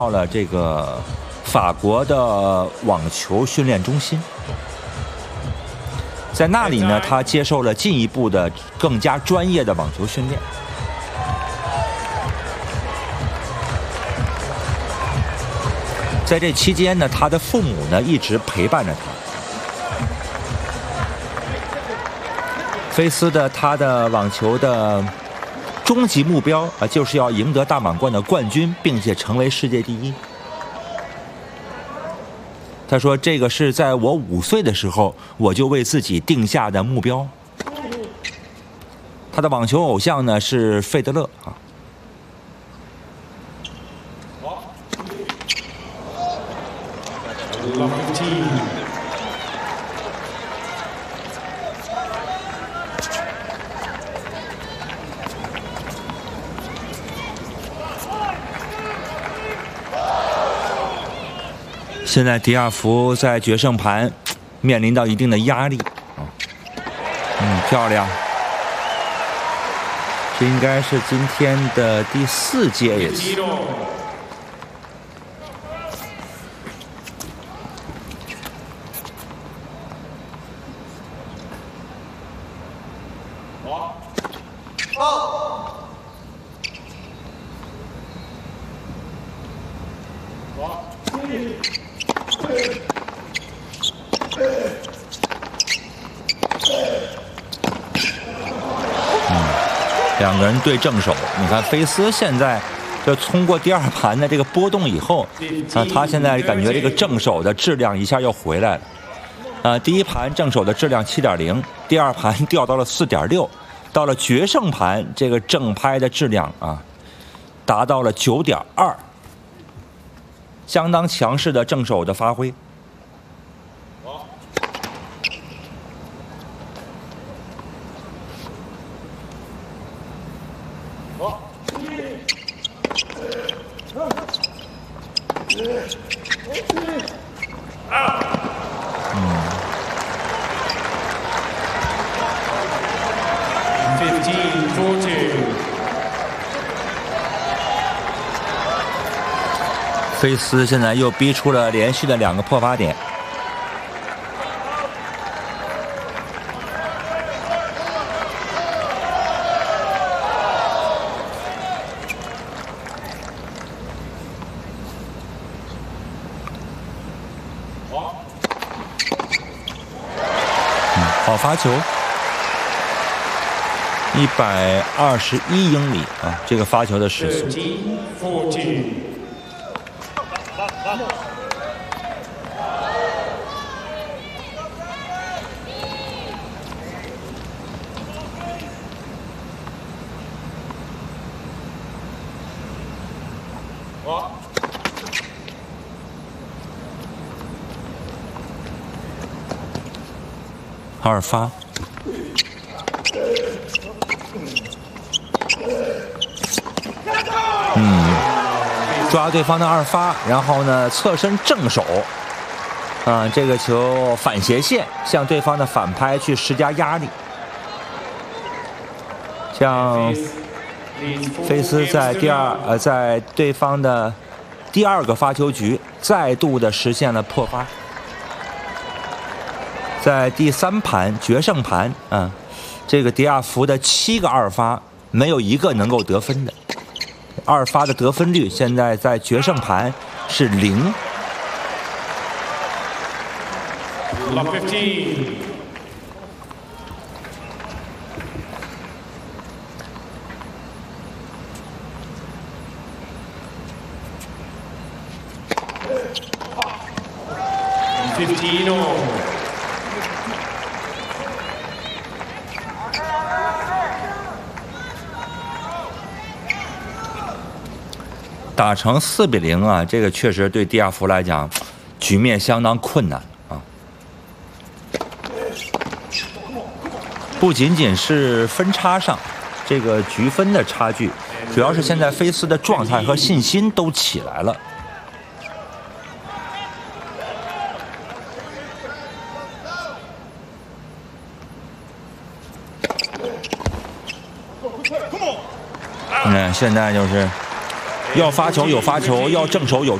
到了这个法国的网球训练中心，在那里呢，他接受了进一步的、更加专业的网球训练。在这期间呢，他的父母呢一直陪伴着他。菲斯他的网球的终极目标啊，就是要赢得大满贯的冠军，并且成为世界第一。他说：“这个是在我5岁的时候，我就为自己定下的目标。”他的网球偶像呢是费德勒啊。现在迪亚福在决胜盘面临到一定的压力啊，漂亮，这应该是今天的第4节也是。两个人对正手，你看菲斯现在就通过第2盘的这个波动以后，他现在感觉这个正手的质量一下又回来了。第1盘正手的质量7.0，第2盘掉到了4.6，到了决胜盘这个正拍的质量达到了9.2，相当强势的正手的发挥。菲斯现在又逼出了连续的2个破发点。好发球，121英里啊！这个发球的时速。2发，抓对方的2发，然后呢侧身正手，这个球反斜线向对方的反拍去施加压力。像菲斯在在对方的第2个发球局再度的实现了破发。在第3盘决胜盘这个迪亚福的7个2发没有1个能够得分的，2发的得分率现在在决胜盘是0。打成4-0啊，这个确实对迪亚福来讲，局面相当困难啊。不仅仅是分差上，这个局分的差距，主要是现在菲斯的状态和信心都起来了。现在就是要发球有发球，要正手有